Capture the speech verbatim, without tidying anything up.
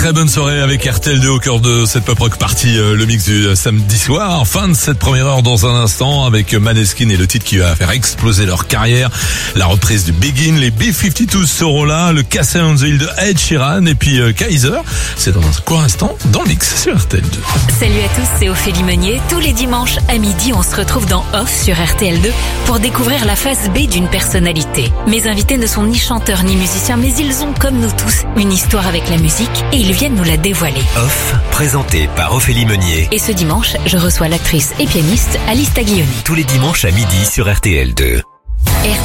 très bonne soirée avec R T L deux au cœur de cette pop rock party, euh, le mix du samedi soir. Fin de cette première heure dans un instant avec Maneskin et le titre qui va faire exploser leur carrière. La reprise du Begin, les B cinquante-deux seront là, le Castle on the Hill de Ed Sheeran et puis euh, Kaiser. C'est dans un court instant dans le mix sur R T L deux. Salut à tous, c'est Ophélie Meunier. Tous les dimanches à midi, on se retrouve dans Off sur R T L deux pour découvrir la face B d'une personnalité. Mes invités ne sont ni chanteurs ni musiciens, mais ils ont, comme nous tous, une histoire avec la musique et ils viennent nous la dévoiler. Off, présenté par Ophélie Meunier. Et ce dimanche, je reçois l'actrice et pianiste Alice Taglioni. Tous les dimanches à midi sur R T L deux.